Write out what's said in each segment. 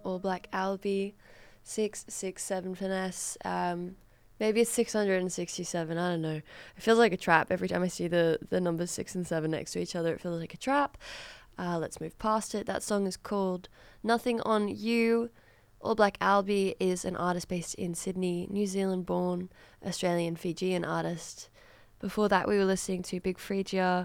All Black Albie, 667 Finesse. Maybe it's 667, I don't know. It feels like a trap. Every time I see the numbers 6 and 7 next to each other, it feels like a trap. Let's move past it. That song is called Nothing on You. All Black Albie is an artist based in Sydney, New Zealand born, Australian Fijian artist. Before that, we were listening to Big Freedia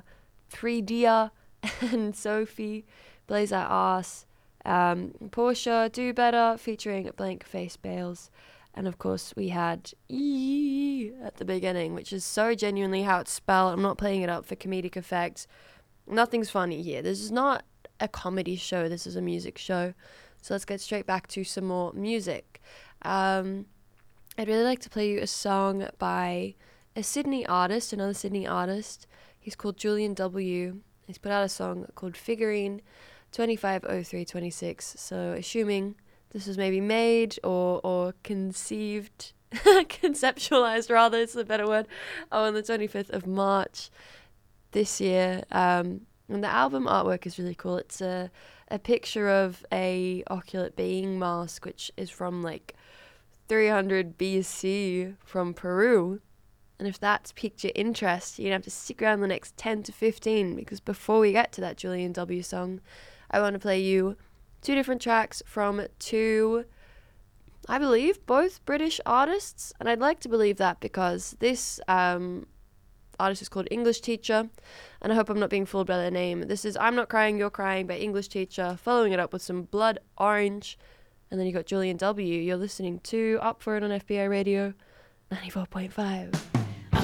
and Sophie, Blaze Our Ass, Portia, Do Better, featuring Blank Face Bales. And of course, we had E at the beginning, which is so genuinely how it's spelled. I'm not playing it up for comedic effect. Nothing's funny here. This is not a comedy show. This is a music show. So let's get straight back to some more music. I'd really like to play you a song by a Sydney artist, another Sydney artist. He's called Julian W. He's put out a song called Figurine 25/03/26. So assuming this was maybe made or conceived, conceptualized rather, it's a better word, on the 25th of March this year. And the album artwork is really cool. It's a picture of a oculate being mask, which is from like 300 BC from Peru. And if that's piqued your interest, you're going to have to stick around the next 10 to 15, because before we get to that Julian W. song, I want to play you 2 different tracks from 2, I believe, both British artists. And I'd like to believe that because this artist is called English Teacher, and I hope I'm not being fooled by their name. This is I'm Not Crying, You're Crying by English Teacher, following it up with some Blood Orange, and then you got Julian W. You're listening to Up For It on FBI Radio 94.5.